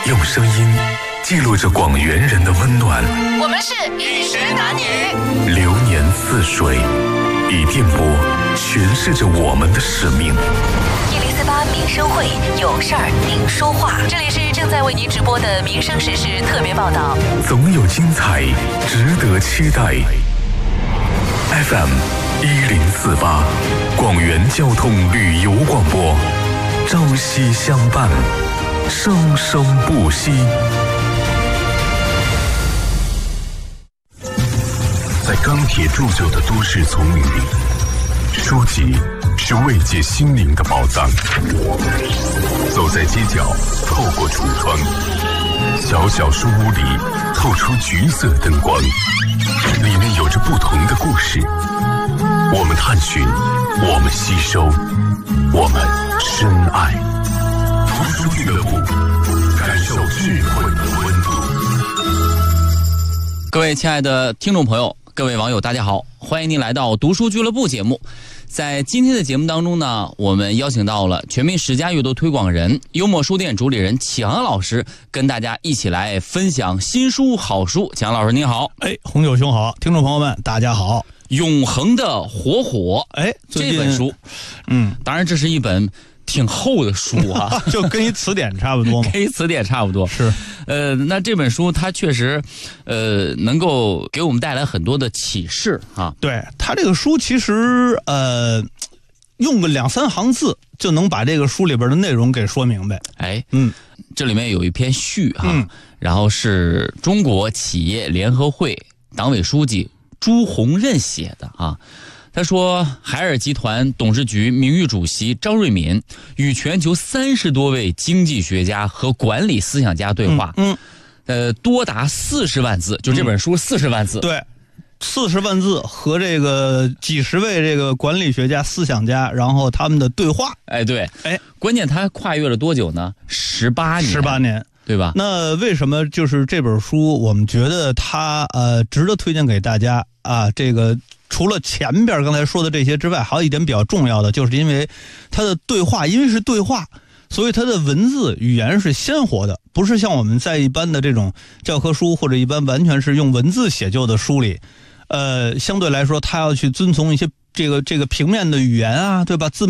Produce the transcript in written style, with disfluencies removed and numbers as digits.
用声音记录着广元人的温暖。 我们是与时男女， 流年似水，以电波诠释着我们的使命。 1048民生会，有事儿您说话。这里是正在为您直播的民生时事特别报道。 总有精彩，值得期待。FM 1048，广元交通旅游广播，朝夕相伴，生生不息。在钢铁铸就的都市丛林里，书籍是慰藉心灵的宝藏。走在街角，透过橱窗，小小书屋里透出橘色灯光，里面有着不同的故事。我们探寻，我们吸收，我们深爱。读书俱乐部，感受智慧的温度。 各位亲爱的听众朋友，各位网友大家好，欢迎您来到读书俱乐部节目。在今天的节目当中呢，我们邀请到了全民10佳阅读推广人、幽默书店主理人启航老师，跟大家一起来分享新书好书。启航老师您好。 红九兄好，听众朋友们大家好。 永恒的火火，这本书，当然这是一本挺厚的书啊， 就跟一词典差不多嘛， 跟一词典差不多是。 那这本书它确实，能够给我们带来很多的启示啊。 对，它这个书其实用个2-3行字就能把这个书里边的内容给说明白。 这里面有一篇序啊，然后是中国企业联合会党委书记朱洪任写的啊。他说，海尔集团董事局名誉主席张瑞敏与全球30多位经济学家和管理思想家对话，多达40万字，就这本书40万字。 对，40万字和这个几十位这个管理学家、思想家，然后他们的对话。 关键他跨越了多久呢？18年。对吧？ 那为什么就是这本书我们觉得它值得推荐给大家啊？这个除了前边刚才说的这些之外，还有一点比较重要的，就是因为它的对话，因为是对话，所以它的文字语言是鲜活的，不是像我们在一般的这种教科书或者一般完全是用文字写就的书里，相对来说它要去遵从一些这个平面的语言啊，对吧？字